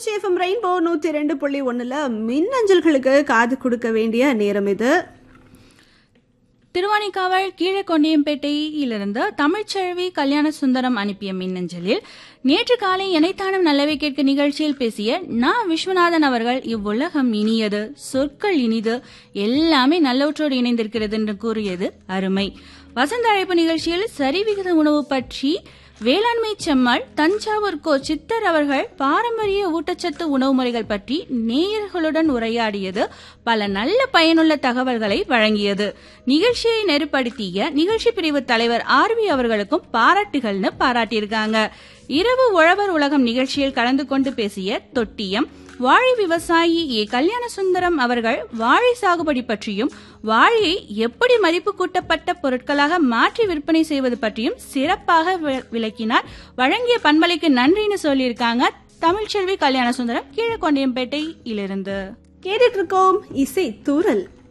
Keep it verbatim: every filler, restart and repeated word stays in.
Trichy FM rainbow நூத்தி ரெண்டு புள்ளி ஒண்ணுல மின்னஞ்சல்களுக்கு காது கொடுக்க வேண்டிய நேரம் இது. திருவானைக்காவல் கீழக்கொண்டியம்பேட்டையிலிருந்து தமிழ்ச்செல்வி கல்யாண சுந்தரம் அனுப்பிய மின்னஞ்சலில் நேற்று காலை இணைத்தானம் நல்லவை கேட்க நிகழ்ச்சியில் பேசிய நா விஸ்வநாதன் அவர்கள் இவ்வுலகம் இனியது, சொற்கள் இனிது, எல்லாமே நல்லவற்றோடு இணைந்திருக்கிறது என்று கூறியது அருமை. வசந்த அழைப்பு நிகழ்ச்சியில் சரிவிகித உணவு பற்றி வேளாண்மை செம்மாள் தஞ்சாவூர் கோ சித்தர் அவர்கள் பாரம்பரிய ஊட்டச்சத்து உணவு முறைகள் பற்றி நேயர்களுடன் உரையாடியது பல நல்ல பயனுள்ள தகவல்களை வழங்கியது. நிகழ்ச்சியை நெருப்படுத்திய நிகழ்ச்சி பிரிவு தலைவர் ஆர்வி அவர்களுக்கும் பாராட்டுகள்னு பாராட்டியிருக்காங்க. இரவு உழவர் உலகம் நிகழ்ச்சியில் கலந்து கொண்டு பேசிய தொட்டியம் வாழை விவசாயி ஏ கல்யாண சுந்தரம் அவர்கள் வாழை சாகுபடி பற்றியும் வாழையை எப்படி மதிப்பு கூட்டப்பட்ட பொருட்களாக மாற்றி விற்பனை செய்வது பற்றியும் சிறப்பாக விளக்கினார். வழங்கிய பண்பலைக்கு நன்றின்னு சொல்லியிருக்காங்க தமிழ்ச்செல்வி கல்யாண சுந்தரம் கீழக்கொண்டியம்பேட்டையிலிருந்து. கேட்டுட்டு இருக்கோம் இசை தூரல்.